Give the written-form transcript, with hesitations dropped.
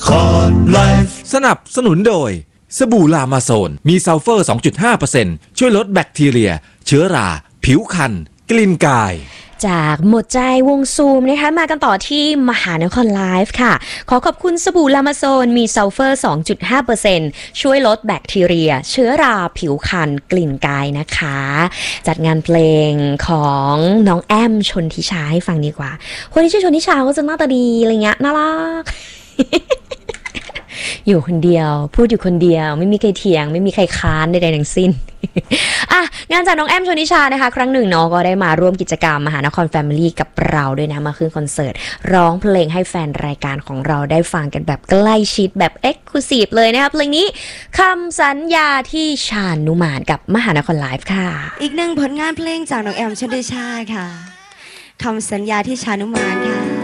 สนับสนุนโดยสบู่ลามาโซนมีซัลเฟอร์ 2.5% ช่วยลดแบคทีเรียเชื้อราผิวคันกลิ่นกายจากหมดใจวงซูมนะคะมากันต่อที่มหานครไลฟ์ค่ะขอขอบคุณสบู่ลามาโซนมีซัลเฟอร์ 2.5% ช่วยลดแบคทีเรียเชื้อราผิวคันกลิ่นกายนะคะจัดงานเพลงของน้องแอมชนทิชาให้ฟังดีกว่าคนที่ชื่อชนทิชาก็จะหน้าตาดีอะไรเงี้ยน่ารัก อยู่คนเดียวพูดอยู่คนเดียวไม่มีใครเถียงไม่มีใครค้านใดๆทั้งสิ้น งานจากน้องแอมชนิชานะคะครั้งหนึ่งเนาะก็ได้มาร่วมกิจกรรมมหานครแฟมิลี่กับเราด้วยนะมาขึ้นคอนเสิร์ตร้องเพลงให้แฟนรายการของเราได้ฟังกันแบบใกล้ชิดแบบเอ็กซ์คลูซีฟเลยนะคะเพลงนี้คำสัญญาที่ชานุมานกับมหานครไลฟ์ค่ะอีกหนึ่งผลงานเพลงจากน้องแอมชนิชาค่ะคำสัญญาที่ชานุมานค่ะ